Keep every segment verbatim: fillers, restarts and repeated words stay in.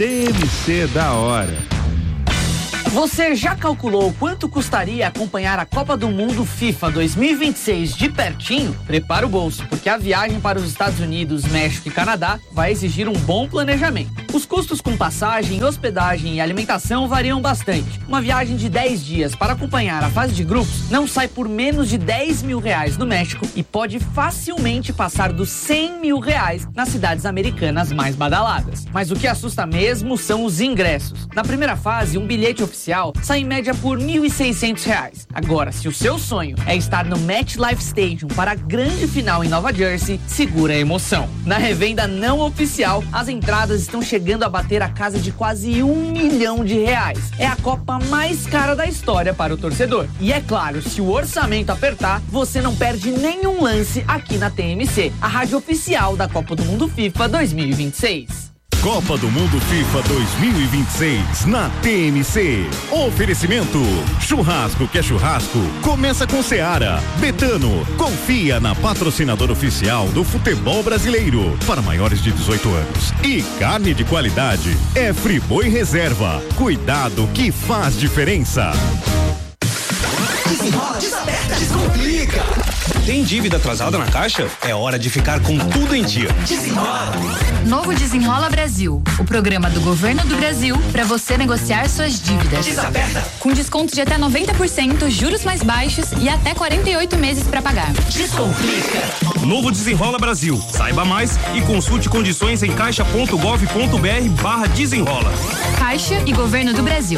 T M C da hora. Você já calculou quanto custaria acompanhar a Copa do Mundo FIFA dois mil e vinte e seis de pertinho? Prepara o bolso, porque a viagem para os Estados Unidos, México e Canadá vai exigir um bom planejamento. Os custos com passagem, hospedagem e alimentação variam bastante. Uma viagem de dez dias para acompanhar a fase de grupos não sai por menos de dez mil reais no México e pode facilmente passar dos cem mil reais nas cidades americanas mais badaladas. Mas o que assusta mesmo são os ingressos. Na primeira fase, um bilhete oficial sai em média por mil e seiscentos reais. Agora, se o seu sonho é estar no MetLife Stadium para a grande final em Nova Jersey, segura a emoção. Na revenda não oficial, as entradas estão chegando a bater a casa de quase um milhão de reais. É a Copa mais cara da história para o torcedor. E é claro, se o orçamento apertar, você não perde nenhum lance aqui na T M C, a rádio oficial da Copa do Mundo FIFA dois mil e vinte e seis. Copa do Mundo FIFA dois mil e vinte e seis na T M C. Oferecimento: churrasco que é churrasco, começa com Seara. Betano, confia na patrocinadora oficial do futebol brasileiro para maiores de dezoito anos. E carne de qualidade é Friboi Reserva. Cuidado que faz diferença. Desenrola, desaperta, descomplica. Tem dívida atrasada na Caixa? É hora de ficar com tudo em dia. Desenrola. Novo Desenrola Brasil, o programa do Governo do Brasil para você negociar suas dívidas. Desaperta. Com desconto de até noventa por cento, juros mais baixos e até quarenta e oito meses para pagar. Descomplica. Novo Desenrola Brasil. Saiba mais e consulte condições em caixa ponto gov ponto br barra desenrola. Caixa e Governo do Brasil.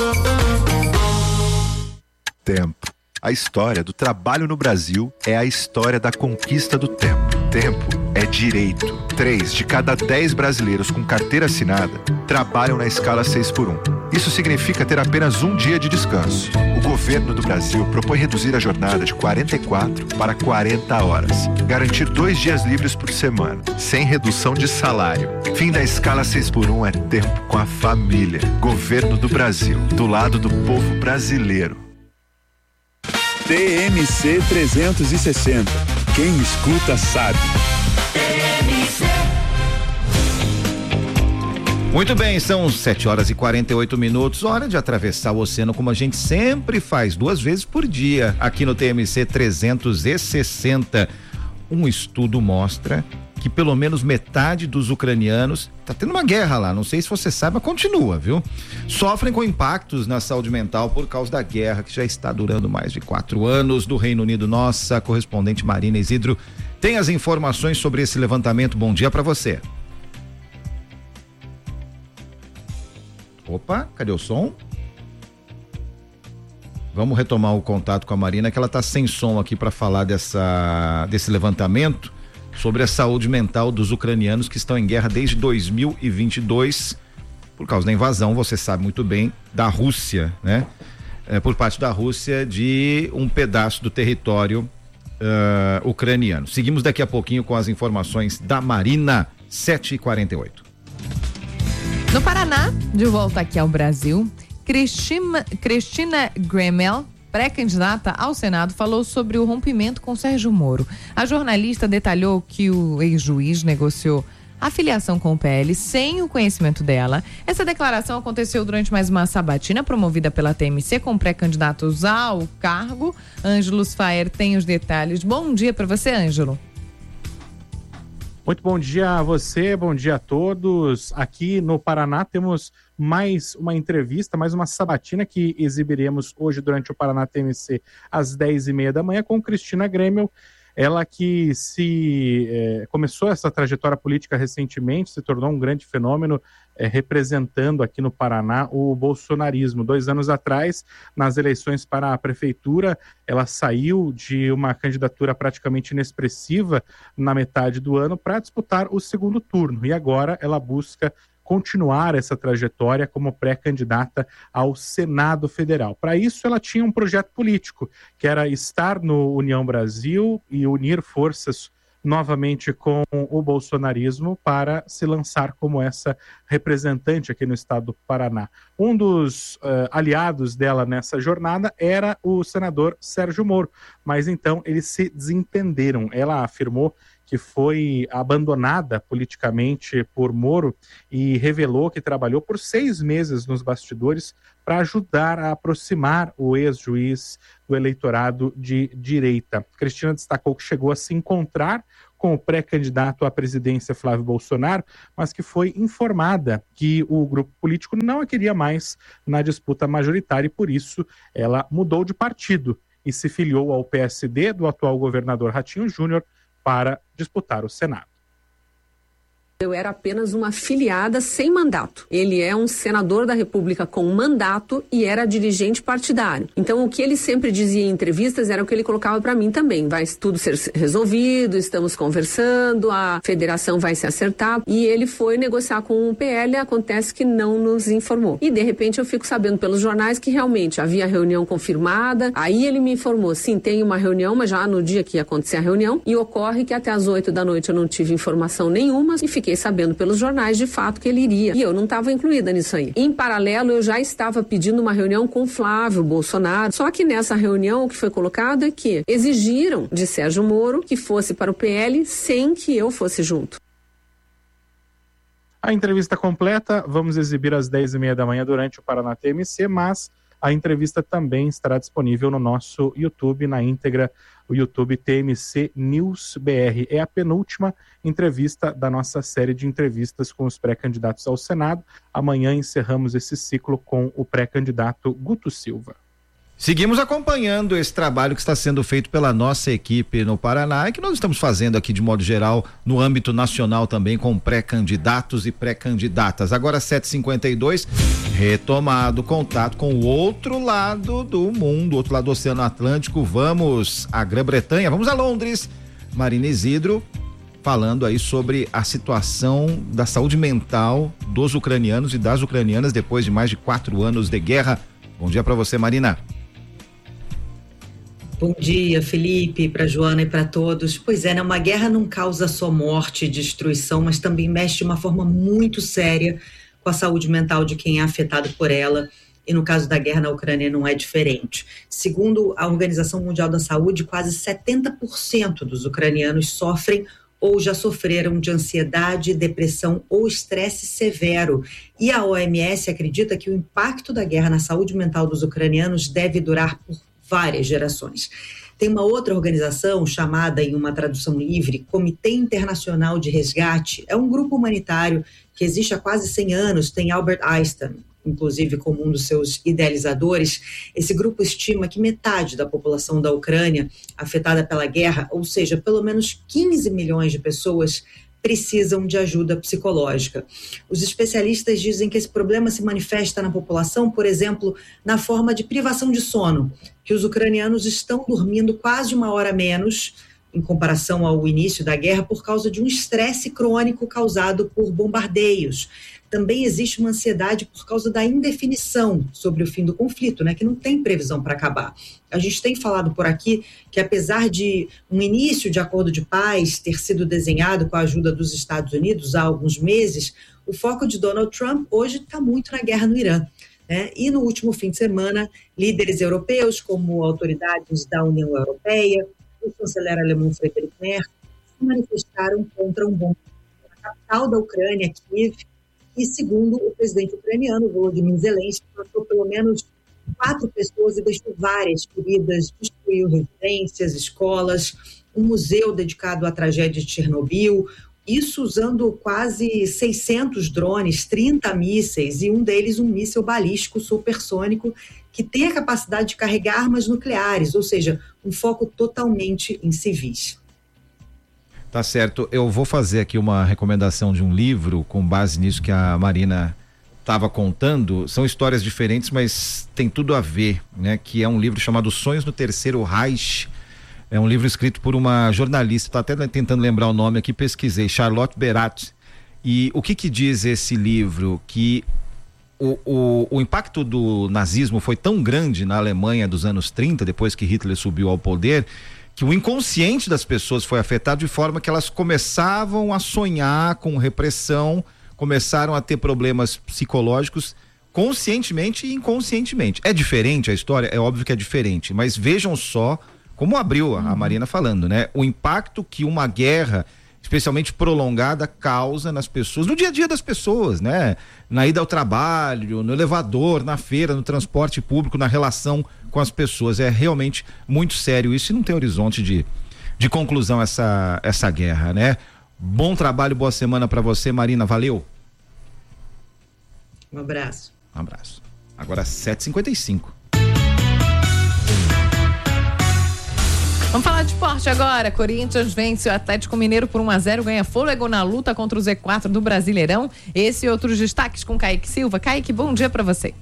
Tempo. A história do trabalho no Brasil é a história da conquista do tempo. Tempo é direito. Três de cada dez brasileiros com carteira assinada trabalham na escala seis por um. Isso significa ter apenas um dia de descanso. O governo do Brasil propõe reduzir a jornada de quarenta e quatro para quarenta horas. Garantir dois dias livres por semana, sem redução de salário. Fim da escala seis por um é tempo com a família. Governo do Brasil, do lado do povo brasileiro. T M C trezentos e sessenta. Quem escuta sabe. Muito bem, são sete horas e quarenta e oito minutos, hora de atravessar o oceano como a gente sempre faz, duas vezes por dia, aqui no T M C trezentos e sessenta. Um estudo mostra que pelo menos metade dos ucranianos, tá tendo uma guerra lá, não sei se você sabe, mas continua, viu? Sofrem com impactos na saúde mental por causa da guerra que já está durando mais de quatro anos do Reino Unido. Nossa correspondente Marina Isidro tem as informações sobre esse levantamento. Bom dia para você. Opa, cadê o som? Vamos retomar o contato com a Marina, que ela tá sem som aqui para falar dessa, desse levantamento sobre a saúde mental dos ucranianos que estão em guerra desde dois mil e vinte e dois, por causa da invasão, você sabe muito bem, da Rússia, né? É, por parte da Rússia, de um pedaço do território uh, ucraniano. Seguimos daqui a pouquinho com as informações da Marina, sete e quarenta e oito. No Paraná, de volta aqui ao Brasil, Cristina, Cristina Gremel, pré-candidata ao Senado, falou sobre o rompimento com Sérgio Moro. A jornalista detalhou que o ex-juiz negociou a filiação com o P L sem o conhecimento dela. Essa declaração aconteceu durante mais uma sabatina promovida pela T M C com pré-candidatos ao cargo. Ângelo Faer tem os detalhes. Bom dia para você, Ângelo. Muito bom dia a você, bom dia a todos. Aqui no Paraná temos mais uma entrevista, mais uma sabatina que exibiremos hoje durante o Paraná T M C às dez e meia da manhã com Cristina Gremel. Ela que se eh, começou essa trajetória política recentemente, se tornou um grande fenômeno eh, representando aqui no Paraná o bolsonarismo. Dois anos atrás, nas eleições para a prefeitura, ela saiu de uma candidatura praticamente inexpressiva na metade do ano para disputar o segundo turno. E agora ela busca continuar essa trajetória como pré-candidata ao Senado Federal. Para isso, ela tinha um projeto político, que era estar no União Brasil e unir forças novamente com o bolsonarismo para se lançar como essa representante aqui no estado do Paraná. Um dos uh, aliados dela nessa jornada era o senador Sérgio Moro, mas então eles se desentenderam. Ela afirmou que foi abandonada politicamente por Moro e revelou que trabalhou por seis meses nos bastidores para ajudar a aproximar o ex-juiz do eleitorado de direita. Cristina destacou que chegou a se encontrar com o pré-candidato à presidência Flávio Bolsonaro, mas que foi informada que o grupo político não a queria mais na disputa majoritária e por isso ela mudou de partido e se filiou ao P S D do atual governador Ratinho Júnior para disputar o Senado. Eu era apenas uma filiada sem mandato. Ele é um senador da República com mandato e era dirigente partidário. Então, o que ele sempre dizia em entrevistas era o que ele colocava para mim também. Vai tudo ser resolvido, estamos conversando, a federação vai se acertar. E ele foi negociar com o P L, acontece que não nos informou. E, de repente, eu fico sabendo pelos jornais que realmente havia reunião confirmada. Aí ele me informou, sim, tem uma reunião, mas já no dia que ia acontecer a reunião. E ocorre que até às oito da noite eu não tive informação nenhuma e fiquei sabendo pelos jornais de fato que ele iria. E eu não estava incluída nisso aí. Em paralelo, eu já estava pedindo uma reunião com Flávio Bolsonaro. Só que nessa reunião o que foi colocado é que exigiram de Sérgio Moro que fosse para o P L sem que eu fosse junto. A entrevista completa vamos exibir às dez e meia da manhã durante o Paraná T M C, mas a entrevista também estará disponível no nosso YouTube, na íntegra, o YouTube T M C News B R. É a penúltima entrevista da nossa série de entrevistas com os pré-candidatos ao Senado. Amanhã encerramos esse ciclo com o pré-candidato Guto Silva. Seguimos acompanhando esse trabalho que está sendo feito pela nossa equipe no Paraná e que nós estamos fazendo aqui de modo geral no âmbito nacional também com pré-candidatos e pré-candidatas. Agora sete e cinquenta e dois, retomado o contato com o outro lado do mundo, outro lado do Oceano Atlântico. Vamos à Grã-Bretanha, vamos a Londres. Marina Isidro falando aí sobre a situação da saúde mental dos ucranianos e das ucranianas depois de mais de quatro anos de guerra. Bom dia para você, Marina. Bom dia, Felipe, para Joana e para todos. Pois é, né, uma guerra não causa só morte e destruição, mas também mexe de uma forma muito séria com a saúde mental de quem é afetado por ela. E no caso da guerra na Ucrânia não é diferente. Segundo a Organização Mundial da Saúde, quase setenta por cento dos ucranianos sofrem ou já sofreram de ansiedade, depressão ou estresse severo. E a O M S acredita que o impacto da guerra na saúde mental dos ucranianos deve durar por várias gerações. Tem uma outra organização chamada, em uma tradução livre, Comitê Internacional de Resgate. É um grupo humanitário que existe há quase cem anos, tem Albert Einstein, inclusive como um dos seus idealizadores. Esse grupo estima que metade da população da Ucrânia afetada pela guerra, ou seja, pelo menos quinze milhões de pessoas, precisam de ajuda psicológica. Os especialistas dizem que esse problema se manifesta na população, por exemplo, na forma de privação de sono, que os ucranianos estão dormindo quase uma hora menos, em comparação ao início da guerra, por causa de um estresse crônico causado por bombardeios. Também existe uma ansiedade por causa da indefinição sobre o fim do conflito, né, que não tem previsão para acabar. A gente tem falado por aqui que, apesar de um início de acordo de paz ter sido desenhado com a ajuda dos Estados Unidos há alguns meses, o foco de Donald Trump hoje está muito na guerra no Irã. Né? E no último fim de semana, líderes europeus, como autoridades da União Europeia, o chanceler alemão Friedrich Merz, se manifestaram contra um bombardeio na capital da Ucrânia, Kiev. E segundo o presidente ucraniano, Volodymyr Zelensky, matou pelo menos quatro pessoas e deixou várias feridas, destruiu residências, escolas, um museu dedicado à tragédia de Chernobyl, isso usando quase seiscentos drones, trinta mísseis e um deles um míssil balístico supersônico que tem a capacidade de carregar armas nucleares, ou seja, um foco totalmente em civis. Tá certo, eu vou fazer aqui uma recomendação de um livro com base nisso que a Marina estava contando. São histórias diferentes, mas tem tudo a ver, né? Que é um livro chamado Sonhos no Terceiro Reich. É um livro escrito por uma jornalista, estou até tentando lembrar o nome aqui, pesquisei, Charlotte Berat. E o que que diz esse livro? Que o, o, o impacto do nazismo foi tão grande na Alemanha dos anos trinta, depois que Hitler subiu ao poder, que o inconsciente das pessoas foi afetado de forma que elas começavam a sonhar com repressão, começaram a ter problemas psicológicos conscientemente e inconscientemente. É diferente a história? É óbvio que é diferente, mas vejam só como abriu a Marina falando, né? O impacto que uma guerra especialmente prolongada, causa nas pessoas, no dia a dia das pessoas, né? Na ida ao trabalho, no elevador, na feira, no transporte público, na relação com as pessoas. É realmente muito sério isso e não tem horizonte de, de conclusão essa, essa guerra, né? Bom trabalho, boa semana para você, Marina, valeu. Um abraço. Um abraço. Agora sete e cinquenta e cinco. Vamos falar de esporte agora. Corinthians vence o Atlético Mineiro por um a zero, ganha fôlego na luta contra o Z quatro do Brasileirão. Esse e outros destaques com Kaique Silva. Kaique, bom dia para você.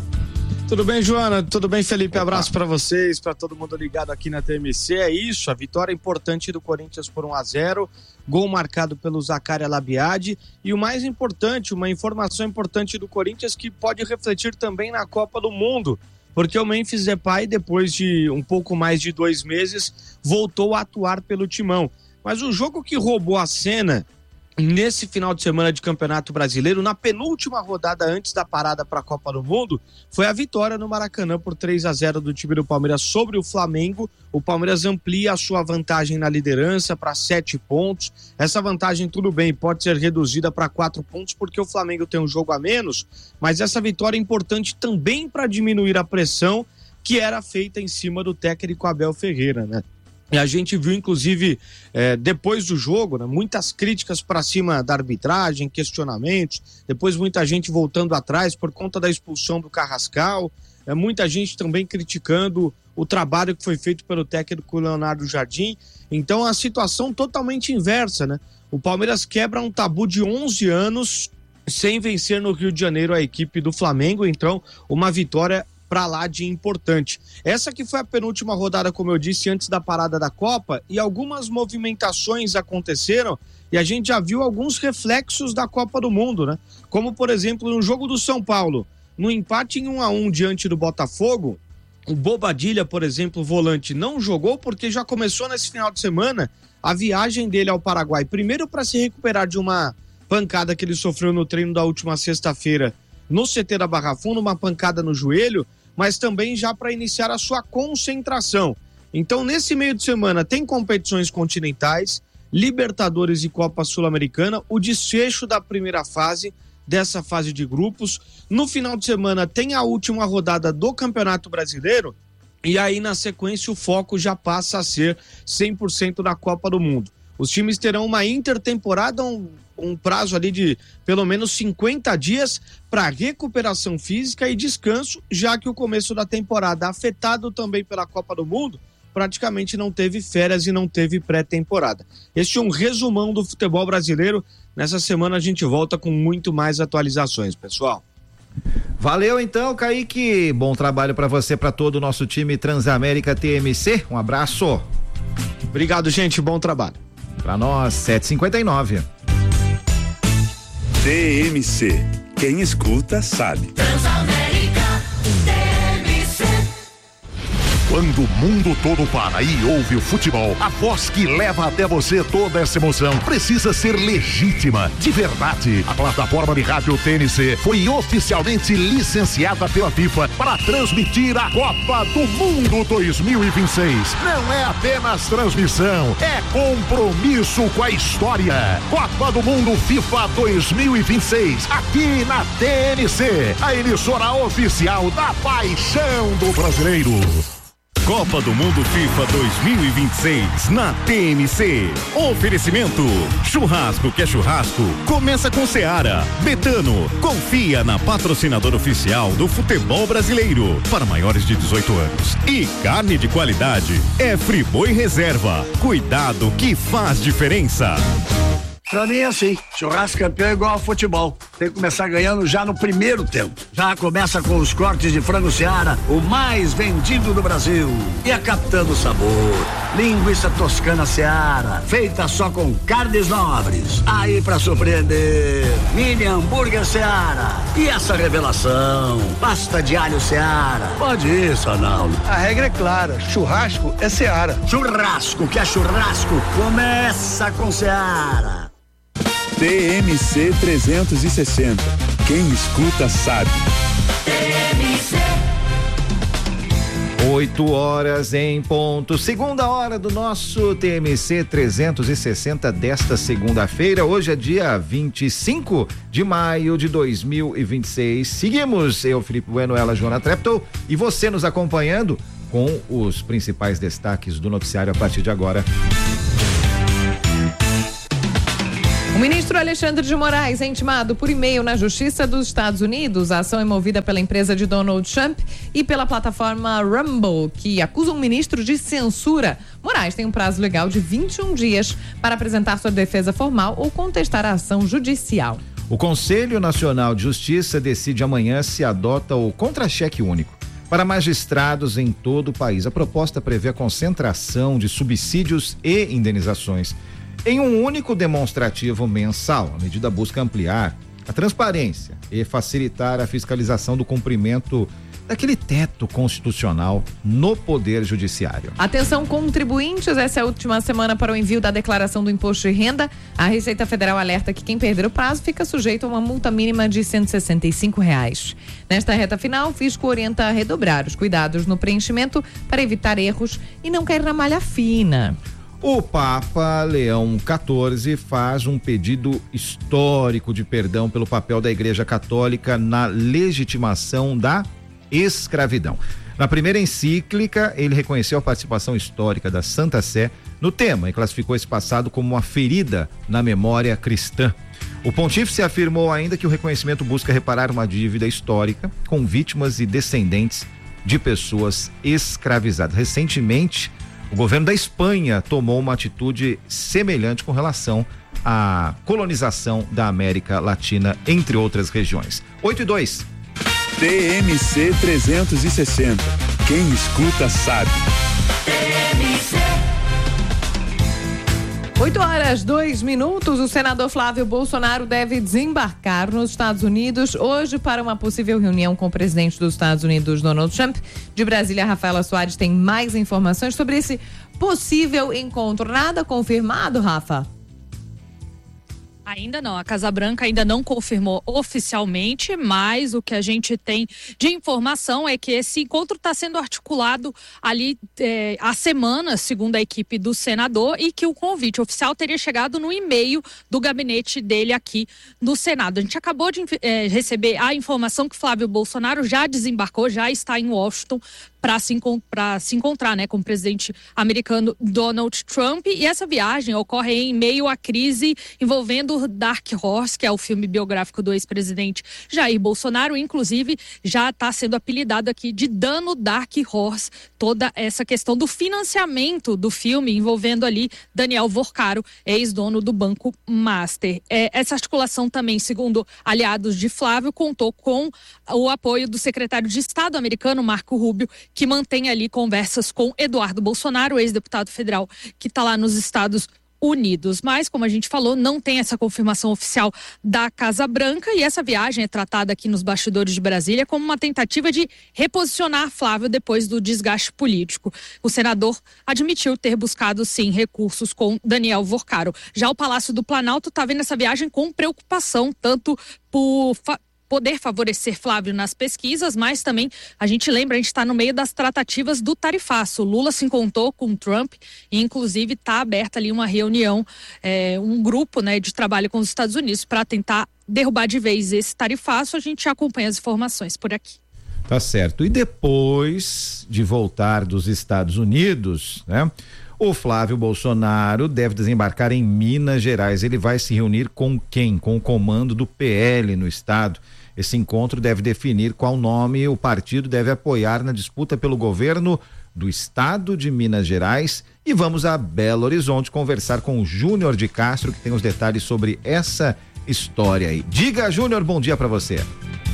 Tudo bem, Joana? Tudo bem, Felipe? Abraço para vocês, para todo mundo ligado aqui na T M C. É isso, a vitória importante do Corinthians por um a zero, gol marcado pelo Zaccaria Labiade e o mais importante, uma informação importante do Corinthians que pode refletir também na Copa do Mundo, porque o Memphis Depay, depois de um pouco mais de dois meses, voltou a atuar pelo timão. Mas o jogo que roubou a cena nesse final de semana de Campeonato Brasileiro, na penúltima rodada antes da parada para a Copa do Mundo, foi a vitória no Maracanã por três a zero do time do Palmeiras sobre o Flamengo. O Palmeiras amplia a sua vantagem na liderança para sete pontos. Essa vantagem, tudo bem, pode ser reduzida para quatro pontos porque o Flamengo tem um jogo a menos, mas essa vitória é importante também para diminuir a pressão que era feita em cima do técnico Abel Ferreira, né? E a gente viu, inclusive, eh, depois do jogo, né, muitas críticas para cima da arbitragem, questionamentos, depois muita gente voltando atrás por conta da expulsão do Carrascal, eh, muita gente também criticando o trabalho que foi feito pelo técnico Leonardo Jardim. Então, a situação totalmente inversa, né? O Palmeiras quebra um tabu de onze anos sem vencer no Rio de Janeiro a equipe do Flamengo, então uma vitória para lá de importante. Essa que foi a penúltima rodada, como eu disse, antes da parada da Copa, e algumas movimentações aconteceram e a gente já viu alguns reflexos da Copa do Mundo, né? Como, por exemplo, no jogo do São Paulo, no empate em um a um diante do Botafogo, o Bobadilla, por exemplo, o volante, não jogou porque já começou nesse final de semana a viagem dele ao Paraguai, primeiro para se recuperar de uma pancada que ele sofreu no treino da última sexta-feira no C T da Barra Funda, uma pancada no joelho, mas também já para iniciar a sua concentração. Então, nesse meio de semana, tem competições continentais, Libertadores e Copa Sul-Americana, o desfecho da primeira fase, dessa fase de grupos. No final de semana, tem a última rodada do Campeonato Brasileiro, e aí, na sequência, o foco já passa a ser cem por cento da Copa do Mundo. Os times terão uma intertemporada, um, um prazo ali de pelo menos cinquenta dias para recuperação física e descanso, já que o começo da temporada, afetado também pela Copa do Mundo, praticamente não teve férias e não teve pré-temporada. Este é um resumão do futebol brasileiro. Nessa semana a gente volta com muito mais atualizações, pessoal. Valeu então, Kaique. Bom trabalho para você, para todo o nosso time Transamérica T M C. Um abraço. Obrigado, gente. Bom trabalho. Para nós, sete e cinquenta e nove. T M C. Quem escuta sabe. Transamérica T M C. Quando o mundo todo para e ouve o futebol, a voz que leva até você toda essa emoção precisa ser legítima, de verdade. A plataforma de rádio T N C foi oficialmente licenciada pela FIFA para transmitir a Copa do Mundo dois mil e vinte e seis. Não é apenas transmissão, é compromisso com a história. Copa do Mundo FIFA dois mil e vinte e seis, aqui na T N C, a emissora oficial da paixão do brasileiro. Copa do Mundo FIFA dois mil e vinte e seis na T M C. Oferecimento: churrasco que é churrasco, começa com Seara. Betano, confia na patrocinadora oficial do futebol brasileiro para maiores de dezoito anos. E carne de qualidade é Friboi Reserva. Cuidado que faz diferença. Pra mim é assim, churrasco campeão é igual ao futebol, tem que começar ganhando já no primeiro tempo. Já começa com os cortes de frango Seara, o mais vendido do Brasil. E a Capitã do Sabor, linguiça toscana Seara, feita só com carnes nobres. Aí pra surpreender, mini hambúrguer Seara. E essa revelação, pasta de alho Seara. Pode ir, Sanaldo. A regra é clara, churrasco é Seara. Churrasco que é churrasco, começa com Seara. T M C trezentos e sessenta. Quem escuta sabe. T M C. Oito horas em ponto, segunda hora do nosso T M C trezentos e sessenta desta segunda-feira. Hoje é dia vinte e cinco de maio de dois mil e vinte e seis. Seguimos, eu, Felipe Bueno, ela, Joana Treptow, e você nos acompanhando com os principais destaques do noticiário a partir de agora. O ministro Alexandre de Moraes é intimado por e-mail na Justiça dos Estados Unidos. A ação é movida pela empresa de Donald Trump e pela plataforma Rumble, que acusa um ministro de censura. Moraes tem um prazo legal de vinte e um dias para apresentar sua defesa formal ou contestar a ação judicial. O Conselho Nacional de Justiça decide amanhã se adota o contra-cheque único para magistrados em todo o país. A proposta prevê a concentração de subsídios e indenizações em um único demonstrativo mensal. A medida busca ampliar a transparência e facilitar a fiscalização do cumprimento daquele teto constitucional no Poder Judiciário. Atenção, contribuintes, essa é a última semana para o envio da declaração do imposto de renda. A Receita Federal alerta que quem perder o prazo fica sujeito a uma multa mínima de cento e sessenta e cinco reais. Nesta reta final, o fisco orienta a redobrar os cuidados no preenchimento para evitar erros e não cair na malha fina. O Papa Leão quatorze faz um pedido histórico de perdão pelo papel da Igreja Católica na legitimação da escravidão. Na primeira encíclica, ele reconheceu a participação histórica da Santa Sé no tema e classificou esse passado como uma ferida na memória cristã. O pontífice afirmou ainda que o reconhecimento busca reparar uma dívida histórica com vítimas e descendentes de pessoas escravizadas. Recentemente, o governo da Espanha tomou uma atitude semelhante com relação à colonização da América Latina, entre outras regiões. oito e dois. T M C trezentos e sessenta. Quem escuta sabe. oito horas, dois minutos. O senador Flávio Bolsonaro deve desembarcar nos Estados Unidos hoje para uma possível reunião com o presidente dos Estados Unidos, Donald Trump. De Brasília, Rafaela Soares tem mais informações sobre esse possível encontro. Nada confirmado, Rafa? Ainda não, a Casa Branca ainda não confirmou oficialmente, mas o que a gente tem de informação é que esse encontro está sendo articulado ali é, há semanas, segundo a equipe do senador, e que o convite oficial teria chegado no e-mail do gabinete dele aqui no Senado. A gente acabou de é, receber a informação que Flávio Bolsonaro já desembarcou, já está em Washington para se, se encontrar né, com o presidente americano Donald Trump, e essa viagem ocorre em meio à crise envolvendo Dark Horse, que é o filme biográfico do ex-presidente Jair Bolsonaro. Inclusive já está sendo apelidado aqui de Dano Dark Horse, toda essa questão do financiamento do filme envolvendo ali Daniel Vorcaro, ex-dono do Banco Master. É, essa articulação também, segundo aliados de Flávio, contou com o apoio do secretário de Estado americano Marco Rubio, que mantém ali conversas com Eduardo Bolsonaro, ex-deputado federal, que está lá nos Estados Unidos. Mas, como a gente falou, não tem essa confirmação oficial da Casa Branca, e essa viagem é tratada aqui nos bastidores de Brasília como uma tentativa de reposicionar Flávio depois do desgaste político. O senador admitiu ter buscado, sim, recursos com Daniel Vorcaro. Já o Palácio do Planalto está vendo essa viagem com preocupação, tanto por Fa- poder favorecer Flávio nas pesquisas, mas também a gente lembra, a gente está no meio das tratativas do tarifaço. O Lula se encontrou com Trump e inclusive está aberta ali uma reunião, é, um grupo né, de trabalho com os Estados Unidos para tentar derrubar de vez esse tarifaço. A gente acompanha as informações por aqui. Tá certo. E depois de voltar dos Estados Unidos, né? O Flávio Bolsonaro deve desembarcar em Minas Gerais. Ele vai se reunir com quem? Com o comando do P L no estado. Esse encontro deve definir qual nome o partido deve apoiar na disputa pelo governo do estado de Minas Gerais. E vamos a Belo Horizonte conversar com o Júnior de Castro, que tem os detalhes sobre essa história aí. Diga, Júnior, bom dia para você.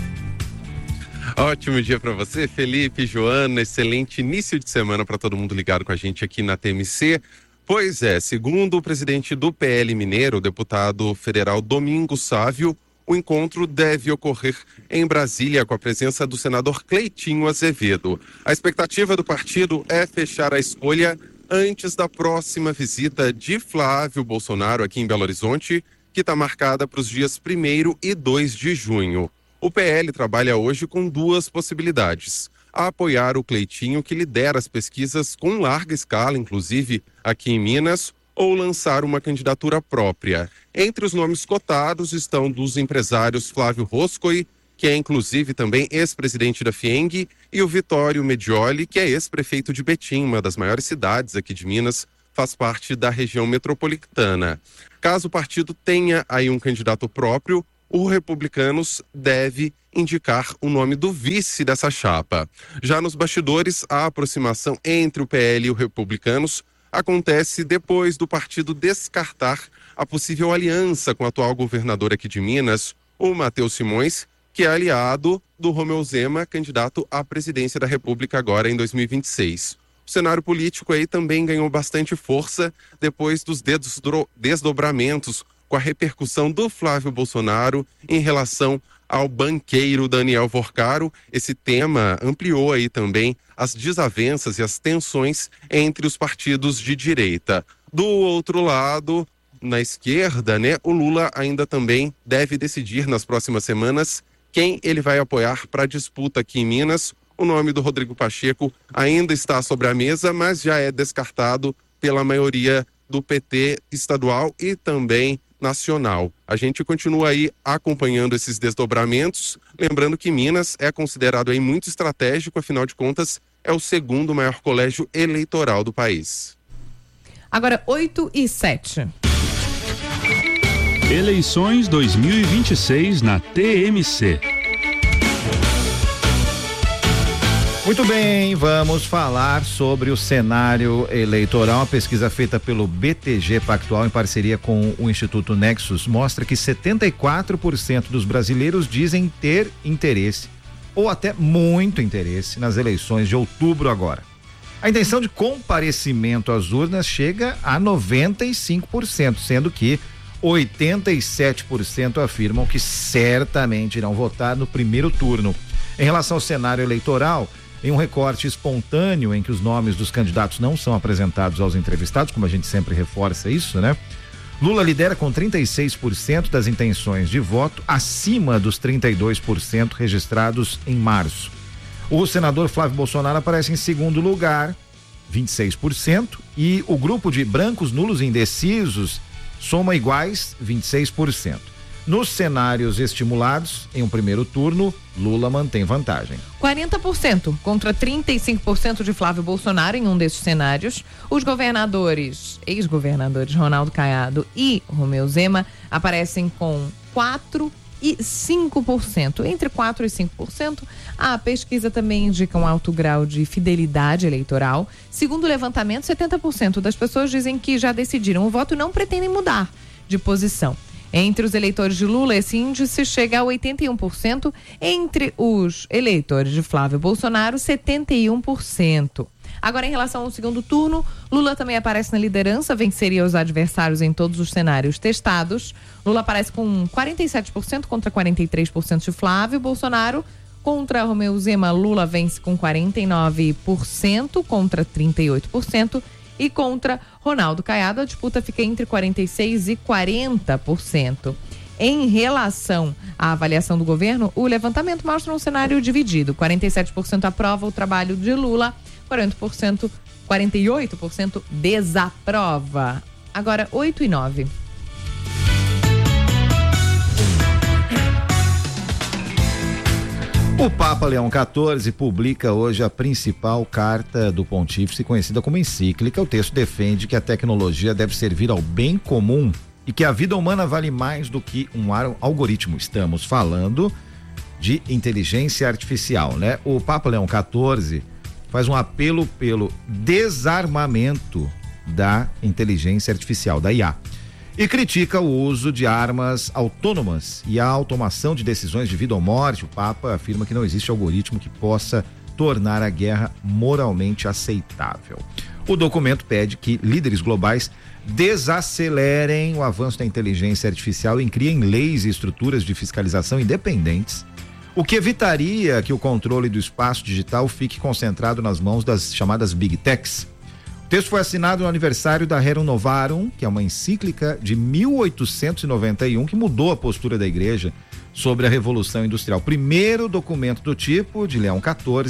Ótimo dia para você, Felipe, Joana, excelente início de semana para todo mundo ligado com a gente aqui na T M C. Pois é, segundo o presidente do P L Mineiro, o deputado federal Domingos Sávio, o encontro deve ocorrer em Brasília com a presença do senador Cleitinho Azevedo. A expectativa do partido é fechar a escolha antes da próxima visita de Flávio Bolsonaro aqui em Belo Horizonte, que está marcada para os dias primeiro e dois de junho. O P L trabalha hoje com duas possibilidades. a apoiar o Cleitinho, que lidera as pesquisas com larga escala, inclusive aqui em Minas, ou lançar uma candidatura própria. Entre os nomes cotados estão dos empresários Flávio Roscoe, que é inclusive também ex-presidente da FIENG, e o Vitório Medioli, que é ex-prefeito de Betim, uma das maiores cidades aqui de Minas, faz parte da região metropolitana. Caso o partido tenha aí um candidato próprio, o Republicanos deve indicar o nome do vice dessa chapa. Já nos bastidores, a aproximação entre o P L e o Republicanos acontece depois do partido descartar a possível aliança com o atual governador aqui de Minas, o Matheus Simões, que é aliado do Romeu Zema, candidato à presidência da República agora em dois mil e vinte e seis. O cenário político aí também ganhou bastante força depois dos desdobramentos com a repercussão do Flávio Bolsonaro em relação ao banqueiro Daniel Vorcaro. Esse tema ampliou aí também as desavenças e as tensões entre os partidos de direita. Do outro lado, na esquerda, né, o Lula ainda também deve decidir nas próximas semanas quem ele vai apoiar para a disputa aqui em Minas. O nome do Rodrigo Pacheco ainda está sobre a mesa, mas já é descartado pela maioria do P T estadual e também nacional. A gente continua aí acompanhando esses desdobramentos, lembrando que Minas é considerado aí muito estratégico, afinal de contas, é o segundo maior colégio eleitoral do país. Agora, oito e sete. Eleições dois mil e vinte e seis na T M C. Muito bem, vamos falar sobre o cenário eleitoral. Uma pesquisa feita pelo B T G Pactual em parceria com o Instituto Nexus mostra que setenta e quatro por cento dos brasileiros dizem ter interesse ou até muito interesse nas eleições de outubro agora. A intenção de comparecimento às urnas chega a noventa e cinco por cento, sendo que oitenta e sete por cento afirmam que certamente irão votar no primeiro turno. Em relação ao cenário eleitoral, em um recorte espontâneo em que os nomes dos candidatos não são apresentados aos entrevistados, como a gente sempre reforça isso, né? Lula lidera com trinta e seis por cento das intenções de voto, acima dos trinta e dois por cento registrados em março. O senador Flávio Bolsonaro aparece em segundo lugar, vinte e seis por cento, e o grupo de brancos, nulos e indecisos soma iguais vinte e seis por cento. Nos cenários estimulados, em um primeiro turno, Lula mantém vantagem. quarenta por cento contra trinta e cinco por cento de Flávio Bolsonaro em um desses cenários. Os governadores, ex-governadores Ronaldo Caiado e Romeu Zema aparecem com quatro e cinco por cento. Entre quatro e cinco por cento, a pesquisa também indica um alto grau de fidelidade eleitoral. Segundo o levantamento, setenta por cento das pessoas dizem que já decidiram o voto e não pretendem mudar de posição. Entre os eleitores de Lula, esse índice chega a oitenta e um por cento. Entre os eleitores de Flávio Bolsonaro, setenta e um por cento. Agora, em relação ao segundo turno, Lula também aparece na liderança, venceria os adversários em todos os cenários testados. Lula aparece com quarenta e sete por cento contra quarenta e três por cento de Flávio Bolsonaro. Contra Romeu Zema, Lula vence com quarenta e nove por cento contra trinta e oito por cento. E contra Ronaldo Caiado, a disputa fica entre quarenta e seis por cento e quarenta por cento. Em relação à avaliação do governo, o levantamento mostra um cenário dividido. quarenta e sete por cento aprova o trabalho de Lula, quarenta por cento, quarenta e oito por cento desaprova. Agora, oito e nove. O Papa Leão quatorze publica hoje a principal carta do pontífice, conhecida como encíclica. O texto defende que a tecnologia deve servir ao bem comum e que a vida humana vale mais do que um algoritmo. Estamos falando de inteligência artificial, né? O Papa Leão quatorze faz um apelo pelo desarmamento da inteligência artificial, da I A. E critica o uso de armas autônomas e a automação de decisões de vida ou morte. O Papa afirma que não existe algoritmo que possa tornar a guerra moralmente aceitável. O documento pede que líderes globais desacelerem o avanço da inteligência artificial e criem leis e estruturas de fiscalização independentes, o que evitaria que o controle do espaço digital fique concentrado nas mãos das chamadas Big Techs. O texto foi assinado no aniversário da Rerum Novarum, que é uma encíclica de mil oitocentos e noventa e um que mudou a postura da igreja sobre a Revolução Industrial. Primeiro documento do tipo de Leão quatorze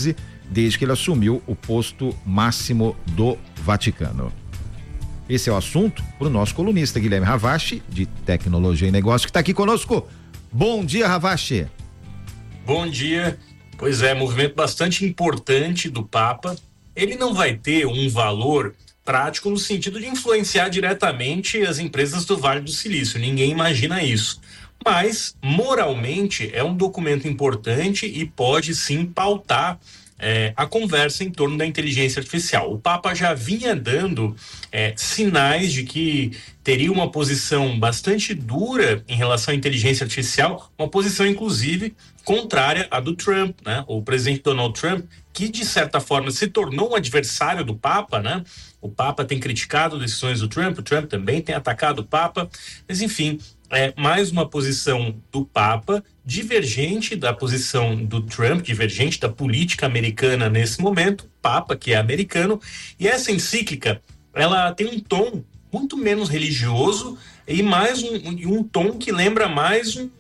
desde que ele assumiu o posto máximo do Vaticano. Esse é o assunto para o nosso colunista Guilherme Ravache, de Tecnologia e Negócio, que está aqui conosco. Bom dia, Ravache. Bom dia. Pois é, movimento bastante importante do Papa. Ele não vai ter um valor prático no sentido de influenciar diretamente as empresas do Vale do Silício. Ninguém imagina isso. Mas, moralmente, é um documento importante e pode sim pautar É, a conversa em torno da inteligência artificial. O Papa já vinha dando é, sinais de que teria uma posição bastante dura em relação à inteligência artificial, uma posição inclusive contrária à do Trump, né? O presidente Donald Trump, que de certa forma se tornou um adversário do Papa, né? O Papa tem criticado decisões do Trump, o Trump também tem atacado o Papa, mas enfim, é mais uma posição do Papa divergente da posição do Trump, divergente da política americana nesse momento, Papa que é americano, e essa encíclica, ela tem um tom muito menos religioso e mais um, um, um tom que lembra mais um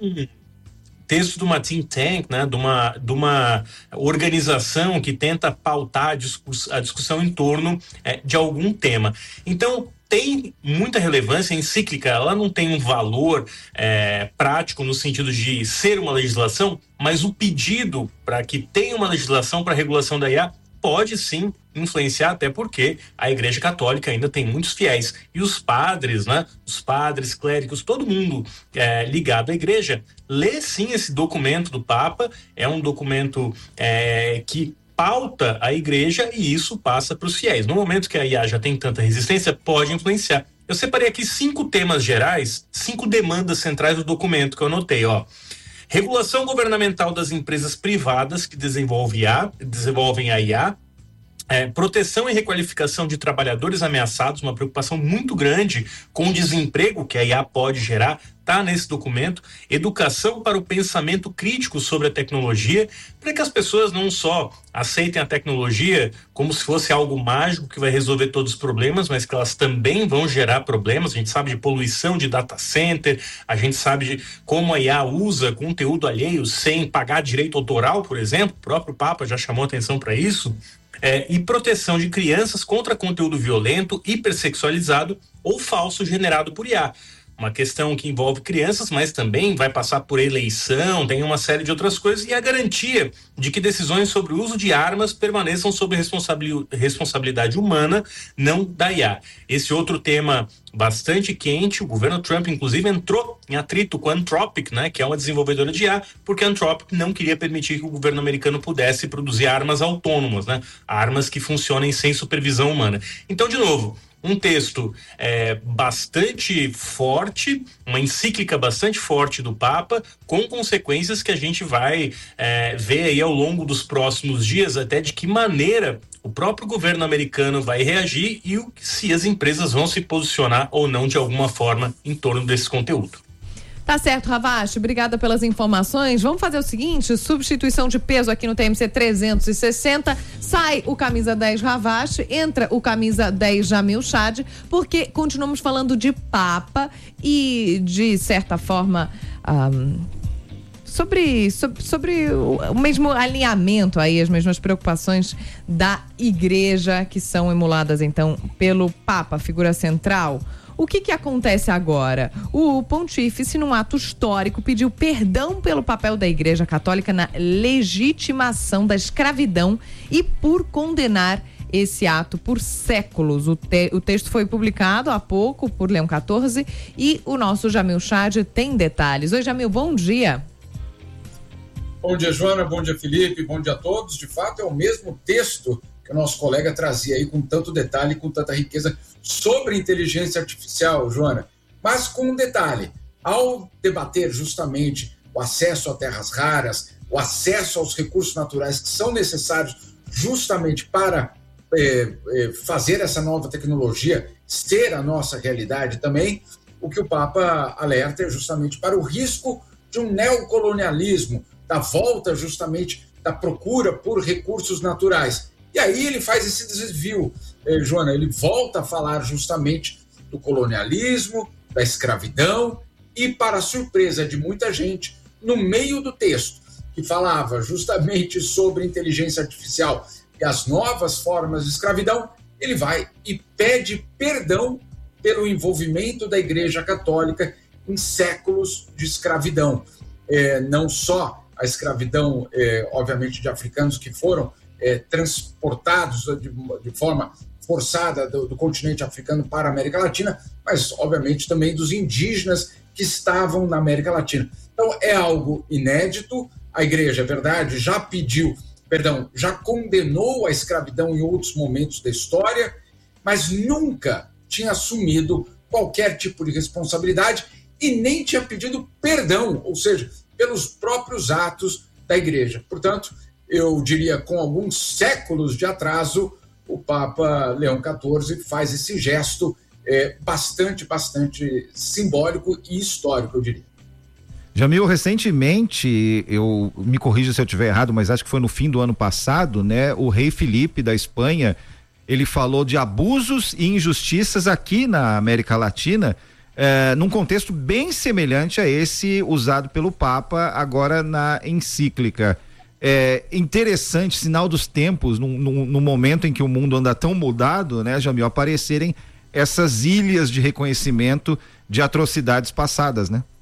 texto de uma think tank, né, de uma, de uma organização que tenta pautar a, discuss, a discussão em torno é, de algum tema. Então, tem muita relevância, a encíclica, ela não tem um valor é, prático no sentido de ser uma legislação, mas o pedido para que tenha uma legislação para a regulação da I A pode sim influenciar, até porque a Igreja Católica ainda tem muitos fiéis. E os padres, né? Os padres, clérigos, todo mundo é, ligado à Igreja, lê sim esse documento do Papa, é um documento é, que pauta a Igreja e isso passa para os fiéis. No momento que a I A já tem tanta resistência, pode influenciar. Eu separei aqui cinco temas gerais, cinco demandas centrais do documento que eu anotei, ó. Regulação governamental das empresas privadas que desenvolvem I A, desenvolvem a I A, é, proteção e requalificação de trabalhadores ameaçados, uma preocupação muito grande com o desemprego que a I A pode gerar, está nesse documento. Educação para o pensamento crítico sobre a tecnologia, para que as pessoas não só aceitem a tecnologia como se fosse algo mágico que vai resolver todos os problemas, mas que elas também vão gerar problemas. A gente sabe de poluição de data center, a gente sabe de como a I A usa conteúdo alheio sem pagar direito autoral, por exemplo. O próprio Papa já chamou atenção para isso. É, e proteção de crianças contra conteúdo violento, hipersexualizado ou falso gerado por I A. Uma questão que envolve crianças, mas também vai passar por eleição, tem uma série de outras coisas, e a garantia de que decisões sobre o uso de armas permaneçam sob responsabilidade humana, não da I A. Esse outro tema bastante quente, o governo Trump inclusive entrou em atrito com a Anthropic, né, que é uma desenvolvedora de I A, porque a Anthropic não queria permitir que o governo americano pudesse produzir armas autônomas, né, armas que funcionem sem supervisão humana. Então, de novo, um texto é, bastante forte, uma encíclica bastante forte do Papa, com consequências que a gente vai é, ver aí ao longo dos próximos dias, até de que maneira o próprio governo americano vai reagir e o, se as empresas vão se posicionar ou não de alguma forma em torno desse conteúdo. Tá certo, Ravache, obrigada pelas informações. Vamos fazer o seguinte, substituição de peso aqui no T M C trezentos e sessenta, sai o camisa dez Ravache, entra o camisa dez Jamil Chad, porque continuamos falando de Papa e de certa forma um, sobre, sobre, sobre o, o mesmo alinhamento aí, as mesmas preocupações da Igreja que são emuladas então pelo Papa, figura central. O que que acontece agora? O pontífice, num ato histórico, pediu perdão pelo papel da Igreja Católica na legitimação da escravidão e por condenar esse ato por séculos. O, te, o texto foi publicado há pouco por Leão quatorze e o nosso Jamil Chad tem detalhes. Oi, Jamil, bom dia. Bom dia, Joana, bom dia, Felipe, bom dia a todos. De fato, é o mesmo texto que o nosso colega trazia aí com tanto detalhe, com tanta riqueza sobre inteligência artificial, Joana. Mas com um detalhe, ao debater justamente o acesso a terras raras, o acesso aos recursos naturais que são necessários justamente para é, é, fazer essa nova tecnologia ser a nossa realidade também, o que o Papa alerta é justamente para o risco de um neocolonialismo, da volta justamente da procura por recursos naturais. E aí ele faz esse desvio, eh, Joana, ele volta a falar justamente do colonialismo, da escravidão e, para a surpresa de muita gente, no meio do texto, que falava justamente sobre inteligência artificial, e as novas formas de escravidão, ele vai e pede perdão pelo envolvimento da Igreja Católica em séculos de escravidão. É, não só a escravidão, é, obviamente, de africanos que foram é, transportados de, de forma forçada do, do continente africano para a América Latina, mas, obviamente, também dos indígenas que estavam na América Latina. Então, é algo inédito. A Igreja, é verdade, já pediu, perdão, já condenou a escravidão em outros momentos da história, mas nunca tinha assumido qualquer tipo de responsabilidade e nem tinha pedido perdão, ou seja, pelos próprios atos da Igreja. Portanto, eu diria, com alguns séculos de atraso, o Papa Leão quatorze faz esse gesto é, bastante, bastante simbólico e histórico, eu diria. Jamil, recentemente, eu me corrija se eu estiver errado, mas acho que foi no fim do ano passado, né? O rei Felipe da Espanha, ele falou de abusos e injustiças aqui na América Latina, eh, num contexto bem semelhante a esse usado pelo Papa agora na encíclica. É interessante, sinal dos tempos, no, no, no momento em que o mundo anda tão mudado, né, Jamil, aparecerem essas ilhas de reconhecimento de atrocidades passadas, né?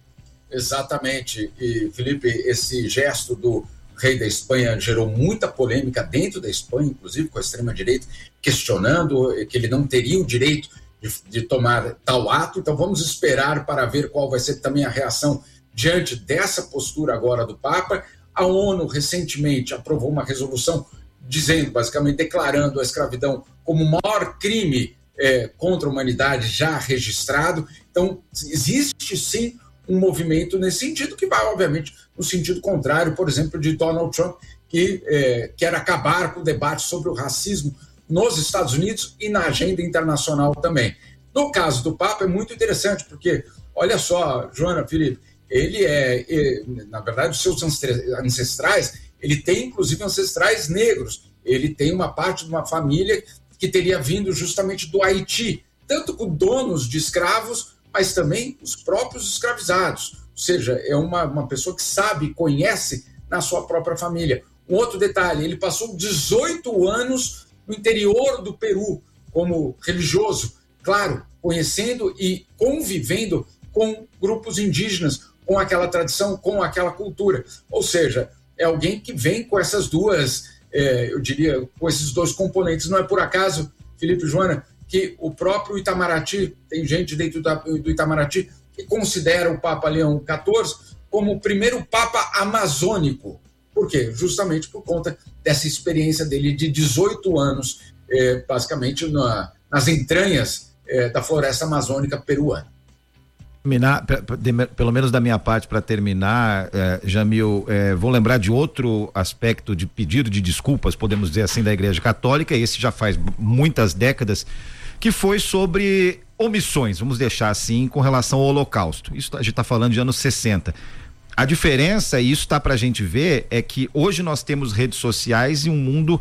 Exatamente. E, Felipe, esse gesto do rei da Espanha gerou muita polêmica dentro da Espanha, inclusive com a extrema-direita, questionando que ele não teria o direito de, de tomar tal ato. Então vamos esperar para ver qual vai ser também a reação diante dessa postura agora do Papa. A ONU recentemente aprovou uma resolução dizendo, basicamente, declarando a escravidão como o maior crime é, contra a humanidade já registrado. Então, existe sim um movimento nesse sentido, que vai, obviamente, no sentido contrário, por exemplo, de Donald Trump, que é, quer acabar com o debate sobre o racismo nos Estados Unidos e na agenda internacional também. No caso do Papa é muito interessante, porque, olha só, Joana, Felipe, ele é, é, na verdade, os seus ancestrais, ele tem inclusive ancestrais negros, ele tem uma parte de uma família que teria vindo justamente do Haiti, tanto com donos de escravos, mas também os próprios escravizados, ou seja, é uma, uma pessoa que sabe, conhece na sua própria família. Um outro detalhe, ele passou dezoito anos no interior do Peru como religioso, claro, conhecendo e convivendo com grupos indígenas, com aquela tradição, com aquela cultura. Ou seja, é alguém que vem com essas duas, é, eu diria, com esses dois componentes. Não é por acaso, Felipe e Joana, que o próprio Itamaraty, tem gente dentro do Itamaraty que considera o Papa Leão quatorze como o primeiro Papa amazônico. Por quê? Justamente por conta dessa experiência dele de dezoito anos, é, basicamente na, nas entranhas é, da floresta amazônica peruana. Terminar, pelo menos da minha parte, para terminar, eh, Jamil, eh, vou lembrar de outro aspecto de pedido de desculpas, podemos dizer assim, da Igreja Católica, esse já faz muitas décadas, que foi sobre omissões, vamos deixar assim, com relação ao Holocausto. Isso a gente está falando de anos sessenta. A diferença, e isso está para a gente ver, é que hoje nós temos redes sociais e um mundo.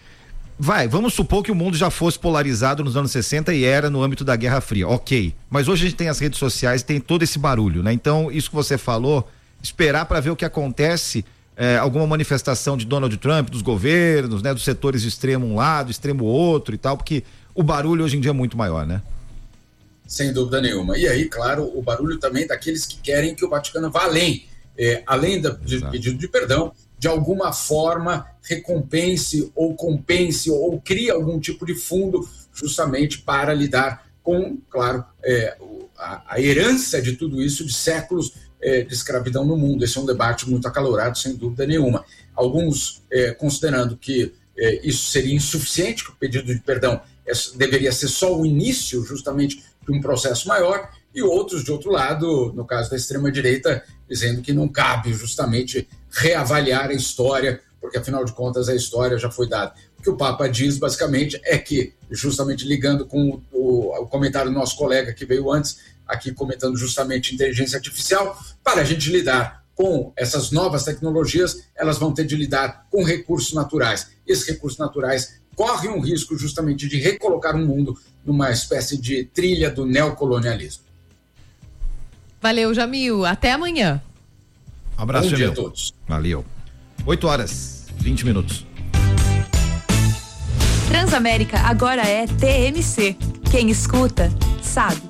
Vai, vamos supor que o mundo já fosse polarizado nos anos sessenta e era no âmbito da Guerra Fria, ok, mas hoje a gente tem as redes sociais e tem todo esse barulho, né? Então, isso que você falou, esperar para ver o que acontece, é, alguma manifestação de Donald Trump, dos governos, né? Dos setores extremo um lado, extremo outro e tal, porque o barulho hoje em dia é muito maior, né? Sem dúvida nenhuma. E aí, claro, o barulho também daqueles que querem que o Vaticano vá além, é, além do pedido de perdão, de alguma forma recompense ou compense ou crie algum tipo de fundo justamente para lidar com, claro, é, a, a herança de tudo isso de séculos é, de escravidão no mundo. Esse é um debate muito acalorado, sem dúvida nenhuma. Alguns é, considerando que é, isso seria insuficiente, que o pedido de perdão é, deveria ser só o início justamente de um processo maior, e outros, de outro lado, no caso da extrema-direita, dizendo que não cabe justamente reavaliar a história, porque afinal de contas a história já foi dada. O que o Papa diz basicamente é que, justamente ligando com o, o comentário do nosso colega que veio antes, aqui comentando justamente inteligência artificial, para a gente lidar com essas novas tecnologias, elas vão ter de lidar com recursos naturais. E esses recursos naturais correm um risco justamente de recolocar o mundo numa espécie de trilha do neocolonialismo. Valeu, Jamil. Até amanhã. Um abraço, Bom dia Jamil. a todos. Valeu. oito horas, vinte minutos. Transamérica agora é T M C. Quem escuta, sabe.